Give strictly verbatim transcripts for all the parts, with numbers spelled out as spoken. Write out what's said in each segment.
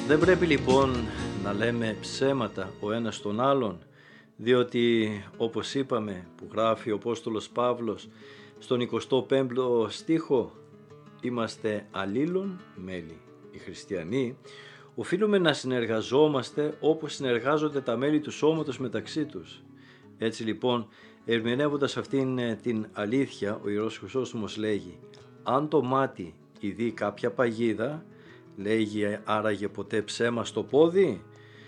Δεν πρέπει λοιπόν να λέμε ψέματα ο ένας στον άλλον, διότι όπως είπαμε που γράφει ο Απόστολος Παύλος στον εικοστό πέμπτο στίχο, είμαστε αλλήλων μέλη. Οι χριστιανοί οφείλουμε να συνεργαζόμαστε όπως συνεργάζονται τα μέλη του σώματος μεταξύ τους. Έτσι λοιπόν, ερμηνεύοντας αυτήν την αλήθεια, ο Ιερός Χρυσόστομος λέγει: αν το μάτι ειδεί κάποια παγίδα, λέγει άραγε ποτέ ψέμα στο πόδι?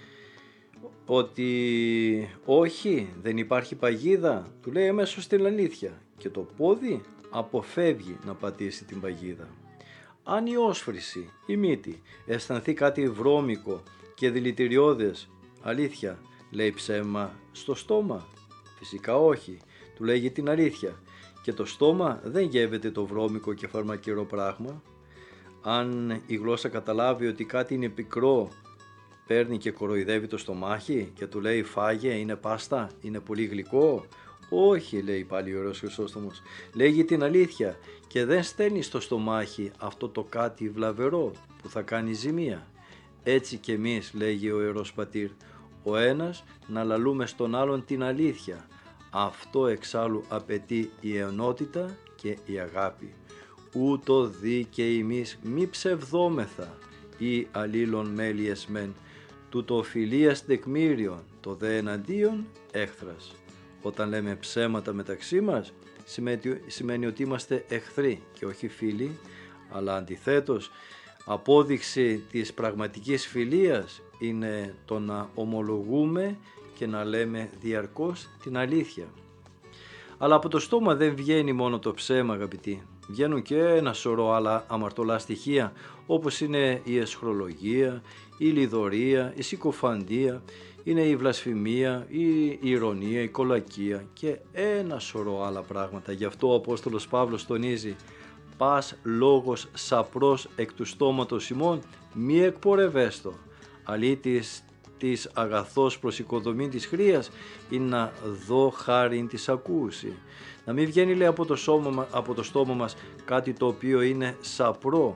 Ότι όχι, δεν υπάρχει παγίδα, του λέει αμέσως την αλήθεια, και το πόδι αποφεύγει να πατήσει την παγίδα. Αν η όσφρηση, η μύτη, αισθανθεί κάτι βρώμικο και δηλητηριώδες, αλήθεια, λέει ψέμα στο στόμα? Φυσικά όχι, του λέγει την αλήθεια, και το στόμα δεν γεύεται το βρώμικο και φαρμακερό πράγμα. Αν η γλώσσα καταλάβει ότι κάτι είναι πικρό, παίρνει και κοροϊδεύει το στομάχι και του λέει φάγε, είναι πάστα, είναι πολύ γλυκό? Όχι, λέει πάλι ο Ιερός Χρυσόστομος, λέγει την αλήθεια και δεν στέλνει στο στομάχι αυτό το κάτι βλαβερό που θα κάνει ζημία. Έτσι και εμείς, λέγει ο Ιερός Πατήρ, ο ένας να λαλούμε στον άλλον την αλήθεια. Αυτό εξάλλου απαιτεί η ενότητα και η αγάπη. Ούτω δι και εμείς μη ψευδόμεθα ή αλλήλων μέλη εσμέν, τούτο φιλίας τεκμήριον, το δε εναντίον έχθρας. Όταν λέμε ψέματα μεταξύ μας, σημαίνει ότι είμαστε εχθροί και όχι φίλοι, αλλά αντιθέτως απόδειξη της πραγματικής φιλίας είναι το να ομολογούμε και να λέμε διαρκώς την αλήθεια. Αλλά από το στόμα δεν βγαίνει μόνο το ψέμα, αγαπητοί. Βγαίνουν και ένα σωρό άλλα αμαρτωλά στοιχεία, όπως είναι η αισχρολογία, η λιδωρία, η συκοφαντία, είναι η βλασφημία, η ηρωνία, η κολακία και ένα σωρό άλλα πράγματα. Γι' αυτό ο Απόστολος Παύλος τονίζει: πας λόγος σαπρός εκ του στόματος ημών μη εκπορευέστο, αλήτης της αγαθός προς οικοδομή της χρείας ή να δω χάριν της ακούσει. Να μην βγαίνει, λέει, από το, σώμα, από το στόμα μας κάτι το οποίο είναι σαπρό,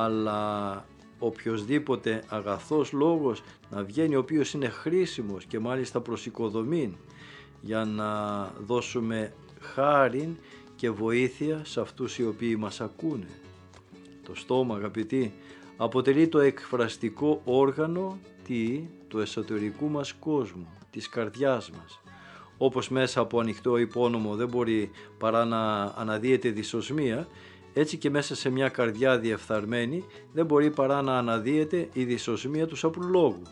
αλλά οποιοσδήποτε αγαθός λόγος να βγαίνει ο οποίος είναι χρήσιμος και μάλιστα προς οικοδομήν, για να δώσουμε χάριν και βοήθεια σε αυτούς οι οποίοι μας ακούνε. Το στόμα, αγαπητοί, αποτελεί το εκφραστικό όργανο τι, του εσωτερικού μας κόσμου, της καρδιάς μας. Όπως μέσα από ανοιχτό υπόνομο δεν μπορεί παρά να αναδύεται δυσοσμία, έτσι και μέσα σε μια καρδιά διεφθαρμένη δεν μπορεί παρά να αναδύεται η δυσοσμία του σαπρού λόγου.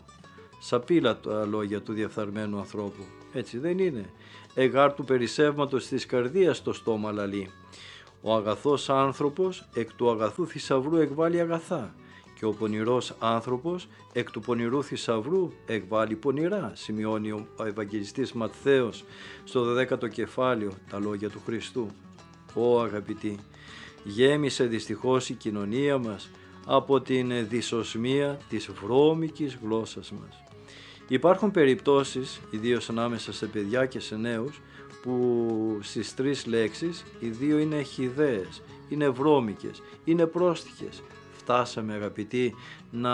Σαπίλα τα λόγια του διεφθαρμένου ανθρώπου, έτσι δεν είναι? Εγάρ του περισσεύματος της καρδίας το στόμα λαλεί. Ο αγαθός άνθρωπος εκ του αγαθού θησαυρού εκβάλλει αγαθά, και ο πονηρός άνθρωπος εκ του πονηρού θησαυρού εκβάλλει πονηρά, σημειώνει ο Ευαγγελιστής Ματθαίος στο δωδέκατο κεφάλαιο τα λόγια του Χριστού. Ω αγαπητοί, γέμισε δυστυχώς η κοινωνία μας από την δυσοσμία της βρώμικης γλώσσας μας. Υπάρχουν περιπτώσεις, ιδίως ανάμεσα σε παιδιά και σε νέους, που στις τρεις λέξεις οι δύο είναι χυδαίες, είναι βρώμικες, είναι πρόστιχες. Φτάσαμε, αγαπητοί, να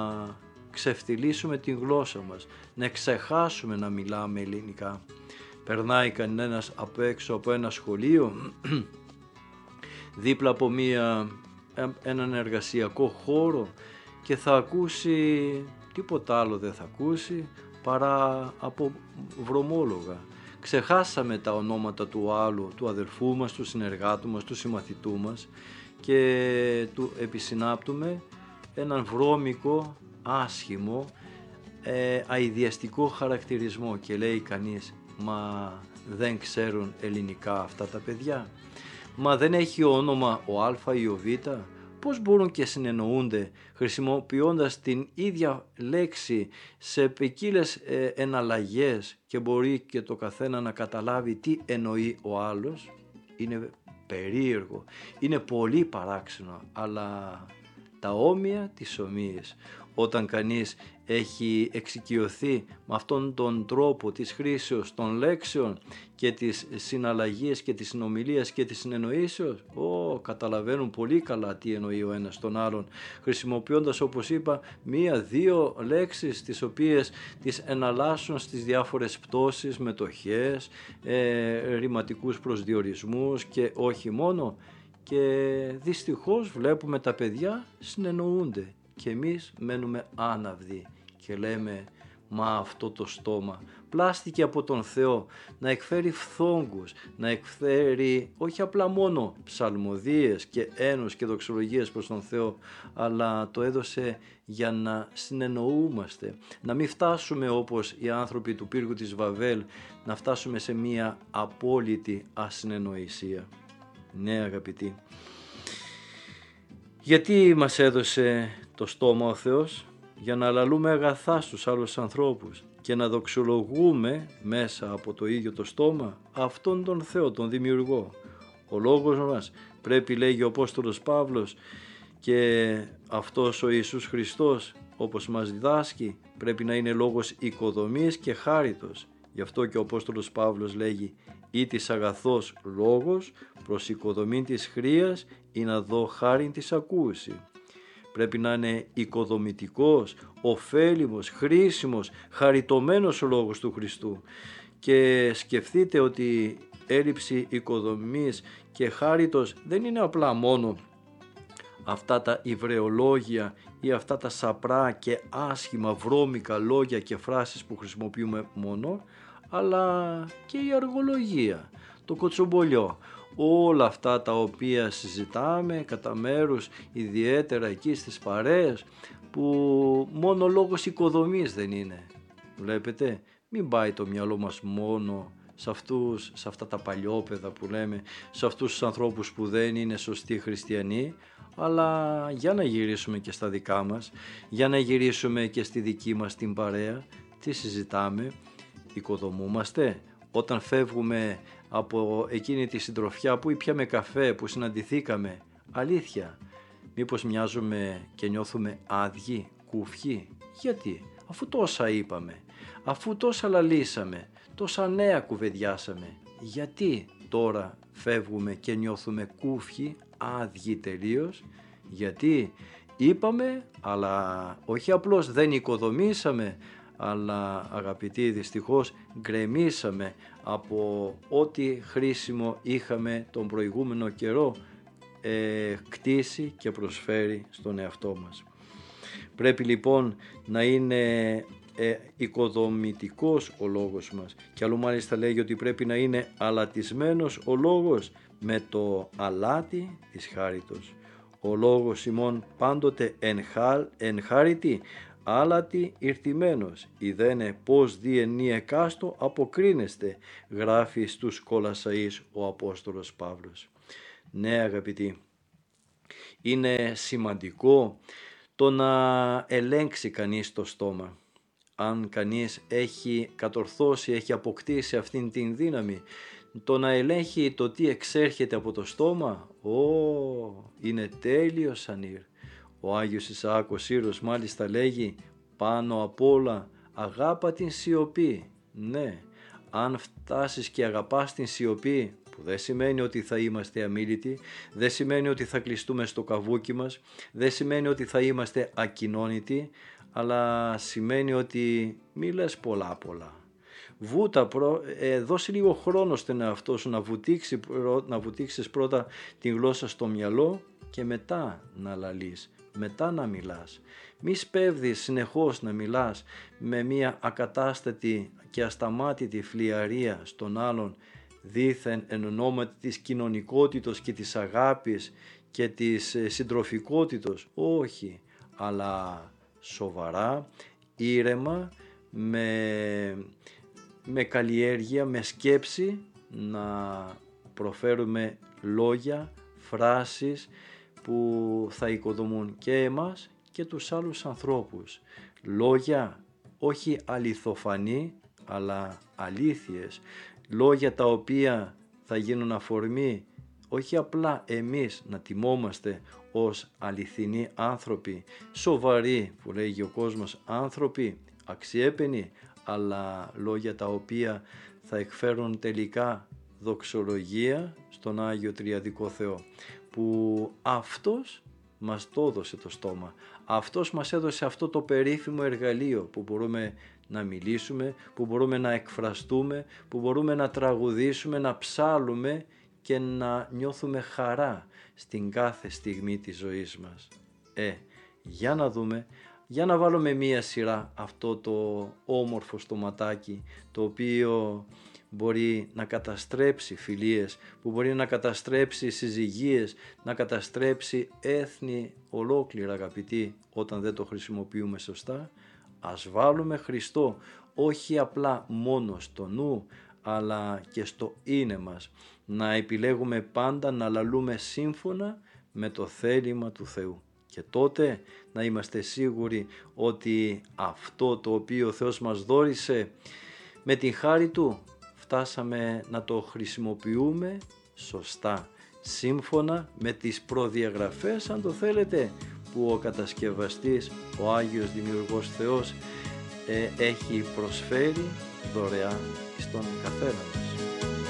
ξεφτυλίσουμε την γλώσσα μας, να ξεχάσουμε να μιλάμε ελληνικά. Περνάει κανένας απ' έξω από ένα σχολείο, δίπλα από μία, έναν εργασιακό χώρο, και θα ακούσει, τίποτα άλλο δεν θα ακούσει παρά από βρωμόλογα. Ξεχάσαμε τα ονόματα του άλλου, του αδερφού μας, του συνεργάτου μας, του συμμαθητού μας, και του επισυνάπτουμε έναν βρώμικο, άσχημο, ε, αηδιαστικό χαρακτηρισμό, και λέει κανείς, μα δεν ξέρουν ελληνικά αυτά τα παιδιά? Μα δεν έχει όνομα ο Α ή ο Β? Πώς μπορούν και συνεννοούνται χρησιμοποιώντας την ίδια λέξη σε ποικίλες ε, εναλλαγές και μπορεί και το καθένα να καταλάβει τι εννοεί ο άλλος? Είναι περίεργο, είναι πολύ παράξενο, αλλά τα όμοια τις ομοίες. Όταν κανείς έχει εξοικειωθεί με αυτόν τον τρόπο της χρήσεως των λέξεων και της συναλλαγής και της συνομιλίας και της συνεννοήσεως, ω, καταλαβαίνουν πολύ καλά τι εννοεί ο ένας τον άλλον, χρησιμοποιώντας, όπως είπα, μία-δύο λέξεις τις οποίες τις εναλλάσσουν στις διάφορες πτώσεις, μετοχές, ε, ρηματικούς προσδιορισμούς και όχι μόνο. Και δυστυχώς βλέπουμε τα παιδιά συνεννοούνται και εμείς μένουμε άναυδοι και λέμε, μα αυτό το στόμα πλάστηκε από τον Θεό να εκφέρει φθόγκους, να εκφέρει όχι απλά μόνο ψαλμοδίες και ένους και δοξολογίες προς τον Θεό, αλλά το έδωσε για να συνεννοούμαστε, να μην φτάσουμε όπως οι άνθρωποι του πύργου της Βαβέλ, να φτάσουμε σε μία απόλυτη ασυνεννοησία. Ναι, αγαπητοί, γιατί μας έδωσε το στόμα ο Θεός? Για να λαλούμε αγαθά στους άλλους ανθρώπους και να δοξολογούμε μέσα από το ίδιο το στόμα αυτόν τον Θεό, τον Δημιουργό. Ο λόγος μας πρέπει, λέγει ο Απόστολος Παύλος, και αυτός ο Ιησούς Χριστός, όπως μας διδάσκει, πρέπει να είναι λόγος οικοδομής και χάριτος. Γι' αυτό και ο Απόστολος Παύλος λέγει, ή της αγαθός λόγος προς οικοδομή της χρείας ή να δω χάριν της ακούση. Πρέπει να είναι οικοδομητικός, ωφέλιμος, χρήσιμος, χαριτωμένος ο λόγος του Χριστού. Και σκεφτείτε ότι έλλειψη οικοδομής και χάριτος δεν είναι απλά μόνο αυτά τα ιβρεολόγια ή αυτά τα σαπρά και άσχημα βρώμικα λόγια και φράσεις που χρησιμοποιούμε μόνο, αλλά και η αργολογία, το κοτσομπολιό, όλα αυτά τα οποία συζητάμε κατά μέρους, ιδιαίτερα εκεί στις παρέες, που μόνο λόγος οικοδομής δεν είναι. Βλέπετε, μην πάει το μυαλό μας μόνο σε αυτούς, σε αυτά τα παλιόπαιδα που λέμε, σε αυτούς τους ανθρώπους που δεν είναι σωστοί χριστιανοί, αλλά για να γυρίσουμε και στα δικά μας, για να γυρίσουμε και στη δική μας την παρέα. Τι συζητάμε? Οικοδομούμαστε? Όταν φεύγουμε από εκείνη τη συντροφιά που ήπιαμε καφέ, που συναντηθήκαμε, αλήθεια, μήπως μοιάζουμε και νιώθουμε άδειοι, κουφιοί? Γιατί? Αφού τόσα είπαμε, αφού τόσα λαλήσαμε, τόσα νέα κουβεντιάσαμε, γιατί τώρα φεύγουμε και νιώθουμε κούφιοι, άδειοι τελείως? Γιατί είπαμε, αλλά όχι απλώς δεν οικοδομήσαμε, αλλά αγαπητοί, δυστυχώς γκρεμίσαμε από ό,τι χρήσιμο είχαμε τον προηγούμενο καιρό ε, κτίσει και προσφέρει στον εαυτό μας. Πρέπει λοιπόν να είναι ε, οικοδομητικός ο λόγος μας, και αλλού μάλιστα λέγει ότι πρέπει να είναι αλατισμένος ο λόγος με το αλάτι της χάριτος. Ο λόγος ημών πάντοτε ενχάρητη, άλατη ηρτημένος, ιδένε πως διενή εκάστο αποκρίνεστε, γράφει στους Κολασσαείς ο Απόστολος Παύλος. Ναι, αγαπητοί, είναι σημαντικό το να ελέγξει κανείς το στόμα. Αν κανείς έχει κατορθώσει, έχει αποκτήσει αυτήν την δύναμη, το να ελέγχει το τι εξέρχεται από το στόμα, ω, είναι τέλειος ανήρ. Ο Άγιος Ισαάκος Σύρος μάλιστα λέγει, πάνω απ' όλα αγάπα την σιωπή. Ναι, αν φτάσεις και αγαπάς την σιωπή, που δεν σημαίνει ότι θα είμαστε αμίλητοι, δεν σημαίνει ότι θα κλειστούμε στο καβούκι μας, δεν σημαίνει ότι θα είμαστε ακοινώνητοι, αλλά σημαίνει ότι μη λες πολλά πολλά. Βούτα, προ, ε, δώσε λίγο χρόνο στον εαυτό σου να, βουτήξει, να βουτήξεις πρώτα τη γλώσσα στο μυαλό και μετά να λαλείς, μετά να μιλάς. Μη σπέβδεις συνεχώς να μιλάς με μια ακατάστατη και ασταμάτητη φλιαρία στον άλλον, δήθεν εν ονόματι της κοινωνικότητος και της αγάπης και της συντροφικότητος. Όχι, αλλά σοβαρά, ήρεμα, με, με καλλιέργεια, με σκέψη να προφέρουμε λόγια, φράσεις που θα οικοδομούν και εμάς και τους άλλους ανθρώπους. Λόγια όχι αληθοφανή, αλλά αλήθειες. Λόγια τα οποία θα γίνουν αφορμή όχι απλά εμείς να τιμόμαστε ως αληθινοί άνθρωποι, σοβαροί που λέγει ο κόσμος, άνθρωποι αξιέπαινοι, αλλά λόγια τα οποία θα εκφέρουν τελικά δοξολογία στον Άγιο Τριαδικό Θεό, που Αυτός μας το έδωσε το στόμα. Αυτός μας έδωσε αυτό το περίφημο εργαλείο που μπορούμε να μιλήσουμε, που μπορούμε να εκφραστούμε, που μπορούμε να τραγουδήσουμε, να ψάλουμε και να νιώθουμε χαρά στην κάθε στιγμή της ζωής μας. Ε, για να δούμε, για να βάλουμε μία σειρά αυτό το όμορφο στοματάκι, το οποίο μπορεί να καταστρέψει φιλίες, που μπορεί να καταστρέψει συζυγίες, να καταστρέψει έθνη ολόκληρα, αγαπητοί, όταν δεν το χρησιμοποιούμε σωστά. Ας βάλουμε Χριστό όχι απλά μόνο στο νου, αλλά και στο είναι μας, να επιλέγουμε πάντα να λαλούμε σύμφωνα με το θέλημα του Θεού. Και τότε να είμαστε σίγουροι ότι αυτό το οποίο ο Θεός μας δώρισε με την χάρη Του, φτάσαμε να το χρησιμοποιούμε σωστά, σύμφωνα με τις προδιαγραφές, αν το θέλετε, που ο κατασκευαστής, ο Άγιος Δημιουργός Θεός, ε, έχει προσφέρει δωρεάν στον καθένα μας.